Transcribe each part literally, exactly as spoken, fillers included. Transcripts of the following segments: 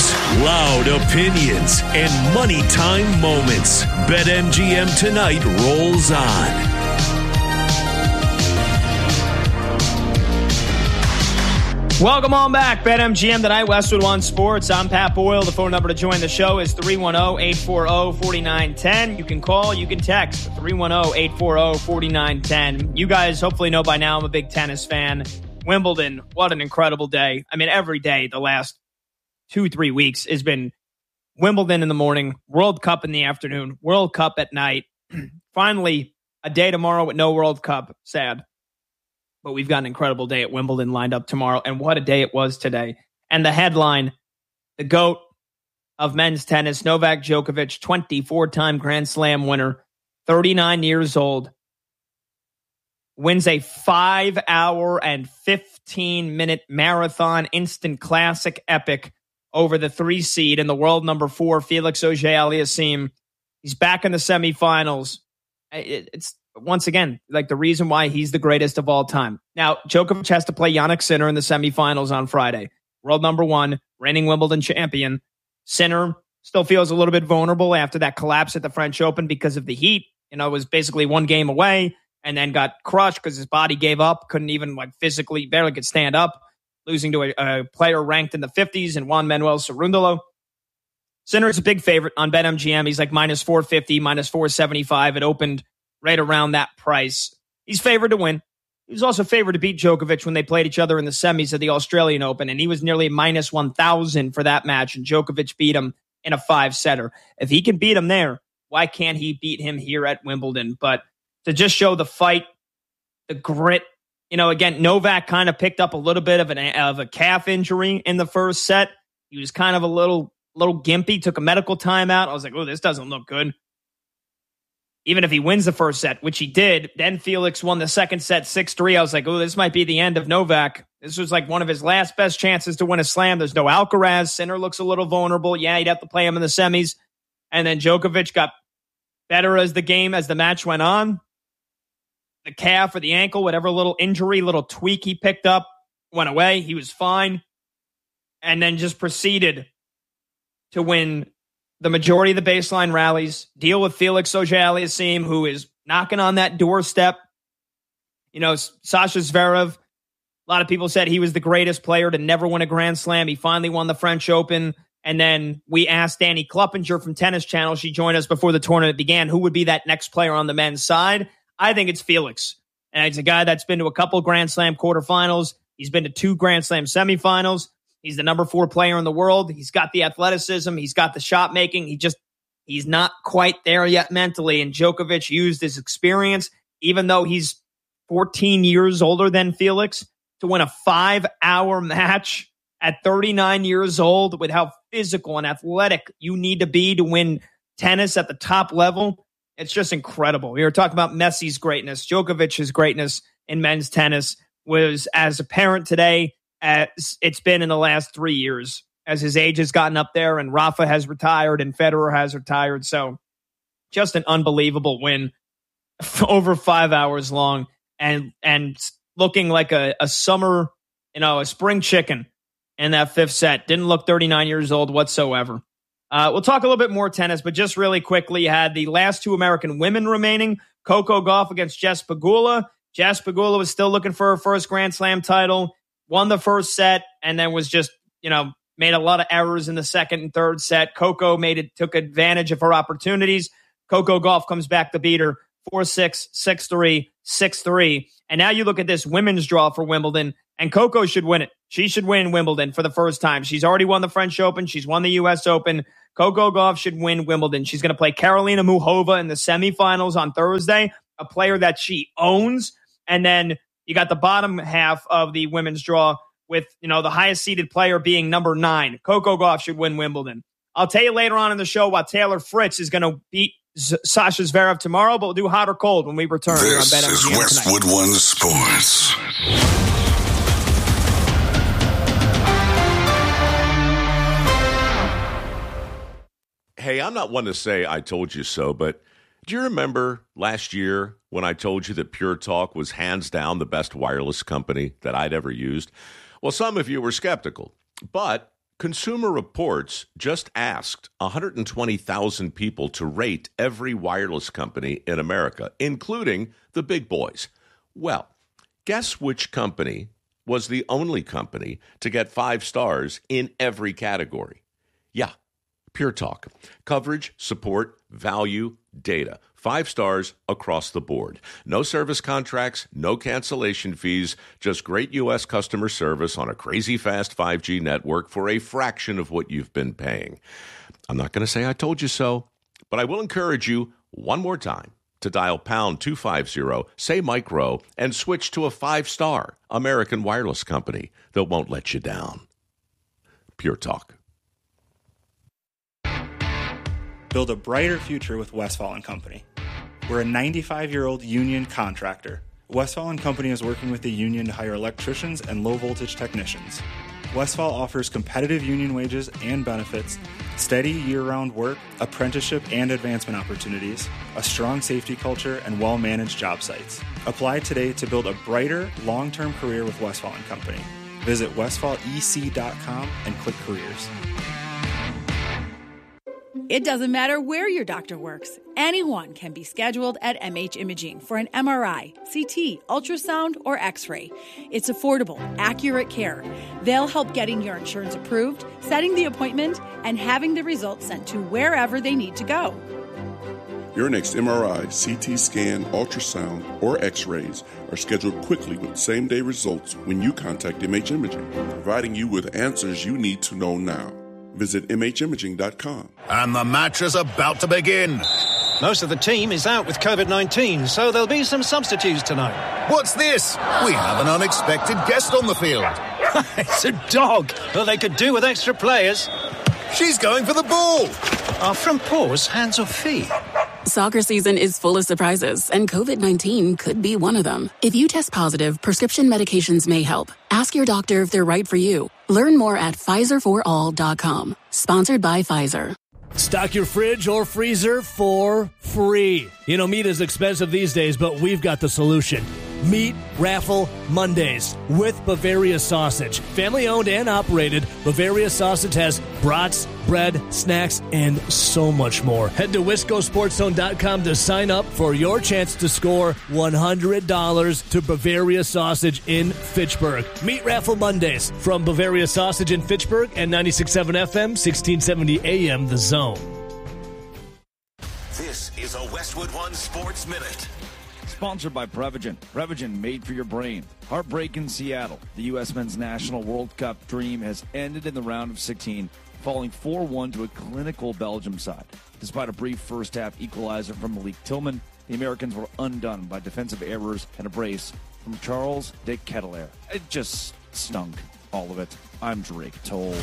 news, loud opinions, and money time moments. BetMGM Tonight rolls on. Welcome on back. BetMGM Tonight, Westwood One Sports. I'm Pat Boyle. The phone number to join the show is three one zero, eight four zero, four nine one zero. You can call, you can text three one zero, eight four zero, four nine one zero. You guys hopefully know by now I'm a big tennis fan. Wimbledon, what an incredible day. I mean, every day the last two, three weeks has been Wimbledon in the morning, World Cup in the afternoon, World Cup at night. Finally, a day tomorrow with no World Cup. Sad. But we've got an incredible day at Wimbledon lined up tomorrow. And what a day it was today. And the headline, the GOAT of men's tennis, Novak Djokovic, twenty-four-time Grand Slam winner, thirty-nine years old, wins a five hour and fifteen-minute marathon instant classic epic over the three seed and the world number four, Felix Auger-Aliassime. He's back in the semifinals. It, it's once again, like the reason why he's the greatest of all time. Now, Djokovic has to play Jannik Sinner in the semifinals on Friday. World number one, reigning Wimbledon champion. Sinner still feels a little bit vulnerable after that collapse at the French Open because of the heat. You know, it was basically one game away and then got crushed because his body gave up. Couldn't even like physically, barely could stand up, losing to a, a player ranked in the fifties and Juan Manuel Cerundolo. Sinner is a big favorite on BetMGM. He's like minus four fifty, minus four seventy-five. It opened right around that price. He's favored to win. He was also favored to beat Djokovic when they played each other in the semis of the Australian Open, and he was nearly minus one thousand for that match, and Djokovic beat him in a five-setter. If he can beat him there, why can't he beat him here at Wimbledon? But to just show the fight, the grit, you know, again, Novak kind of picked up a little bit of, an, of a calf injury in the first set. He was kind of a little, little gimpy, took a medical timeout. I was like, oh, this doesn't look good. Even if he wins the first set, which he did, then Felix won the second set six three. I was like, oh, this might be the end of Novak. This was like one of his last best chances to win a slam. There's no Alcaraz. Sinner looks a little vulnerable. Yeah, he'd have to play him in the semis. And then Djokovic got better as the game, as the match went on. The calf or the ankle, whatever little injury, little tweak he picked up, went away. He was fine. And then just proceeded to win the majority of the baseline rallies, deal with Felix Auger-Aliassime, who is knocking on that doorstep. You know, Sasha Zverev, a lot of people said he was the greatest player to never win a Grand Slam. He finally won the French Open. And then we asked Danny Kluppinger from Tennis Channel, she joined us before the tournament began, who would be that next player on the men's side. I think it's Felix. And it's a guy that's been to a couple Grand Slam quarterfinals. He's been to two Grand Slam semifinals. He's the number four player in the world. He's got the athleticism. He's got the shot making. He just, he's not quite there yet mentally. And Djokovic used his experience, even though he's fourteen years older than Felix, to win a five hour match at thirty-nine years old with how physical and athletic you need to be to win tennis at the top level. It's just incredible. We were talking about Messi's greatness. Djokovic's greatness in men's tennis was as apparent today as it's been in the last three years, as his age has gotten up there and Rafa has retired and Federer has retired. So just an unbelievable win over five hours long and and looking like a, a summer, you know, a spring chicken in that fifth set. Didn't look thirty-nine years old whatsoever. Uh, we'll talk a little bit more tennis, but just really quickly, had the last two American women remaining. Coco Gauff against Jess Pegula. Jess Pegula was still looking for her first Grand Slam title. Won the first set and then was just, you know, made a lot of errors in the second and third set. Coco made it, took advantage of her opportunities. Coco Gauff comes back to beat her four six, six three, six three. And now you look at this women's draw for Wimbledon, and Coco should win it. She should win Wimbledon for the first time. She's already won the French Open. She's won the U S Open. Coco Gauff should win Wimbledon. She's going to play Karolina Muchova in the semifinals on Thursday, a player that she owns. And then you got the bottom half of the women's draw with, you know, the highest seeded player being number nine. Coco Gauff should win Wimbledon. I'll tell you later on in the show why Taylor Fritz is going to beat Z- Sasha Zverev tomorrow, but we'll do hot or cold when we return. This here on is Westwood tonight. One Sports. Hey, I'm not one to say I told you so, but do you remember last year when I told you that Pure Talk was hands down the best wireless company that I'd ever used? Well, some of you were skeptical, but Consumer Reports just asked one hundred twenty thousand people to rate every wireless company in America, including the big boys. Well, guess which company was the only company to get five stars in every category? Yeah, Pure Talk. Coverage, support, value, data. Five stars across the board. No service contracts, no cancellation fees, just great U S customer service on a crazy fast five G network for a fraction of what you've been paying. I'm not going to say I told you so, but I will encourage you one more time to dial pound two fifty, say micro, and switch to a five-star American wireless company that won't let you down. Pure Talk. Build a brighter future with Westfall and Company. We're a ninety-five-year-old union contractor. Westfall and Company is working with the union to hire electricians and low-voltage technicians. Westfall offers competitive union wages and benefits, steady year-round work, apprenticeship and advancement opportunities, a strong safety culture, and well-managed job sites. Apply today to build a brighter, long-term career with Westfall and Company. Visit westfall e c dot com and click careers. It doesn't matter where your doctor works. Anyone can be scheduled at M H Imaging for an M R I, C T, ultrasound, or X-ray. It's affordable, accurate care. They'll help getting your insurance approved, setting the appointment, and having the results sent to wherever they need to go. Your next M R I, C T scan, ultrasound, or X-rays are scheduled quickly with same-day results when you contact M H Imaging, providing you with answers you need to know now. Visit m h imaging dot com. And the match is about to begin. Most of the team is out with covid nineteen, so there'll be some substitutes tonight. What's this? We have an unexpected guest on the field. It's a dog. Well, they could do with extra players. She's going for the ball. Are front paws hands or feet? Soccer season is full of surprises, and covid nineteen could be one of them. If you test positive, prescription medications may help. Ask your doctor if they're right for you. Learn more at Pfizer for all dot com. Sponsored by Pfizer. Stock your fridge or freezer for free. You know, meat is expensive these days, but we've got the solution. Meat Raffle Mondays with Bavaria Sausage. Family owned and operated, Bavaria Sausage has brats, bread, snacks, and so much more. Head to wisco sports zone dot com to sign up for your chance to score one hundred dollars to Bavaria Sausage in Fitchburg. Meat Raffle Mondays from Bavaria Sausage in Fitchburg and ninety-six point seven F M, sixteen seventy A M The Zone. This is a Westwood One Sports Minute. Sponsored by Prevagen. Prevagen, made for your brain. Heartbreak in Seattle. The U S Men's National World Cup dream has ended in the round of sixteen, falling four one to a clinical Belgium side. Despite a brief first-half equalizer from Malik Tillman, the Americans were undone by defensive errors and a brace from Charles de Ketelaere. It just stunk, all of it. I'm Drake Toll.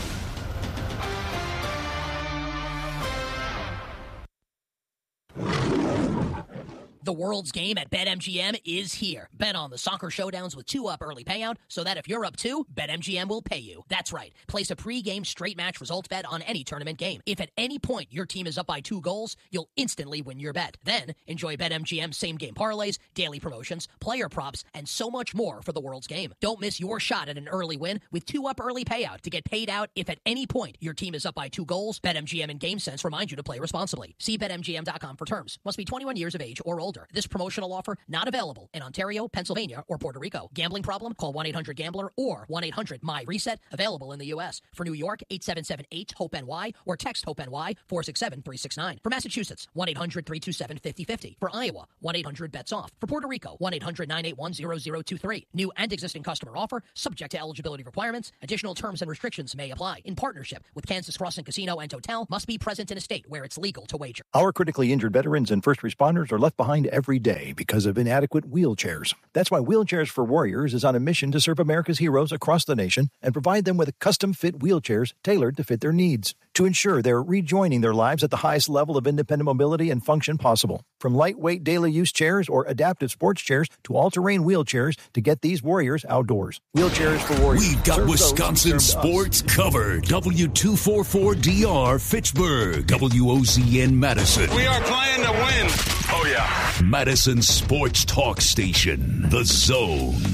The world's game at BetMGM is here. Bet on the soccer showdowns with two-up early payout so that if you're up two, BetMGM will pay you. That's right. Place a pre-game straight match result bet on any tournament game. If at any point your team is up by two goals, you'll instantly win your bet. Then enjoy BetMGM's same-game parlays, daily promotions, player props, and so much more for the world's game. Don't miss your shot at an early win with two-up early payout to get paid out if at any point your team is up by two goals. BetMGM and GameSense remind you to play responsibly. See Bet M G M dot com for terms. Must be twenty-one years of age or older. This promotional offer not available in Ontario, Pennsylvania, or Puerto Rico. Gambling problem? Call one eight hundred gambler or one eight hundred my reset. Available in the U S. For New York, eight seven seven eight hope N Y or text HOPE-NY four six seven three six nine. For Massachusetts, one eight hundred three two seven five zero five zero. For Iowa, one eight hundred bets off. For Puerto Rico, one eight hundred nine eight one zero zero two three. New and existing customer offer, subject to eligibility requirements. Additional terms and restrictions may apply. In partnership with Kansas Crossing Casino and Hotel, must be present in a state where it's legal to wager. Our critically injured veterans and first responders are left behind every day because of inadequate wheelchairs. That's why Wheelchairs for Warriors is on a mission to serve America's heroes across the nation and provide them with custom-fit wheelchairs tailored to fit their needs to ensure they're rejoining their lives at the highest level of independent mobility and function possible. From lightweight daily use chairs or adaptive sports chairs to all-terrain wheelchairs to get these warriors outdoors. Wheelchairs for Warriors. We've got Wisconsin sports covered. W two forty-four D R Fitchburg. W O Z N Madison. We are playing to win. Oh, yeah. Madison Sports Talk Station. The Zone.